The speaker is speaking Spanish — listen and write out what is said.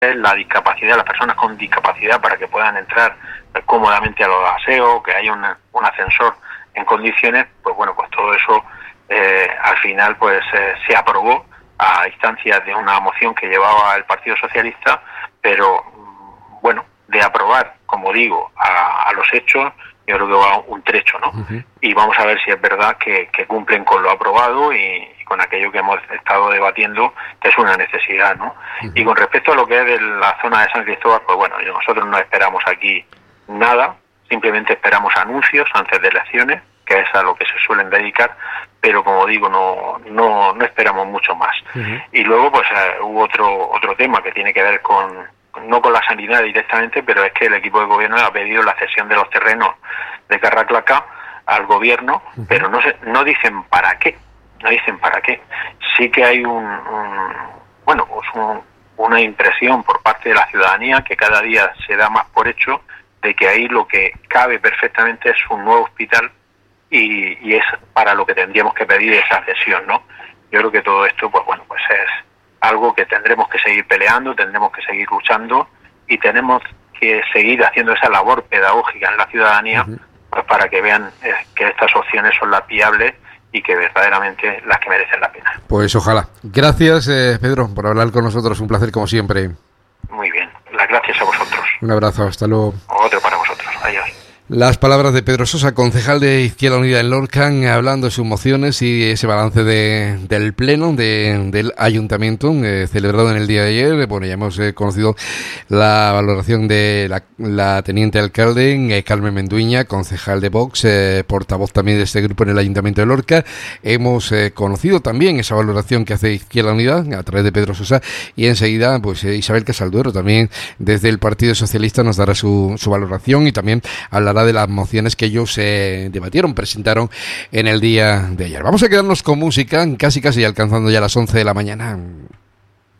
la discapacidad, las personas con discapacidad, para que puedan entrar cómodamente a los aseos, que haya un ascensor en condiciones, pues bueno, pues todo eso al final pues se aprobó a instancias de una moción que llevaba el Partido Socialista, pero bueno, de aprobar, como digo, a los hechos, yo creo que va un trecho, ¿no? Uh-huh. Y vamos a ver si es verdad que cumplen con lo aprobado y con aquello que hemos estado debatiendo, que es una necesidad, ¿no? Uh-huh. Y con respecto a lo que es de la zona de San Cristóbal, pues bueno, nosotros no esperamos aquí nada, simplemente esperamos anuncios antes de elecciones, que es a lo que se suelen dedicar, pero como digo, no esperamos mucho más. Uh-huh. Y luego pues hubo otro tema que tiene que ver no con la sanidad directamente, pero es que el equipo de gobierno ha pedido la cesión de los terrenos de Carraclaca al gobierno, uh-huh. pero no dicen para qué, Sí que hay una impresión por parte de la ciudadanía que cada día se da más por hecho de que ahí lo que cabe perfectamente es un nuevo hospital y es para lo que tendríamos que pedir esa cesión, ¿no? Yo creo que todo esto, pues bueno, pues es algo que tendremos que seguir peleando, tendremos que seguir luchando y tenemos que seguir haciendo esa labor pedagógica en la ciudadanía, uh-huh. pues para que vean que estas opciones son las viables y que verdaderamente las que merecen la pena. Pues ojalá. Gracias, Pedro, por hablar con nosotros. Un placer como siempre. Muy bien. Las gracias a vosotros. Un abrazo. Hasta luego. Otro para vosotros. Adiós. Las palabras de Pedro Sosa, concejal de Izquierda Unida en Lorca, hablando de sus mociones y ese balance del pleno del ayuntamiento celebrado en el día de ayer. Bueno, ya hemos conocido la valoración de la teniente alcalde Carmen Menduiña, concejal de Vox, portavoz también de este grupo en el ayuntamiento de Lorca. Hemos conocido también esa valoración que hace Izquierda Unida a través de Pedro Sosa y enseguida pues Isabel Casalduero también desde el Partido Socialista nos dará su valoración y también hablará de las mociones que ellos presentaron en el día de ayer. Vamos a quedarnos con música, casi alcanzando ya las 11 de la mañana.